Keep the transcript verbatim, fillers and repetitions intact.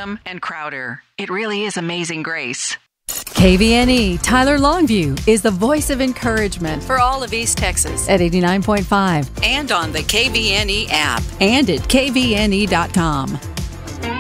Graham, and Crowder. It really is Amazing Grace. K V N E Tyler Longview is the voice of encouragement for all of East Texas at eighty-nine point five and on the K V N E app and at K V N E dot com.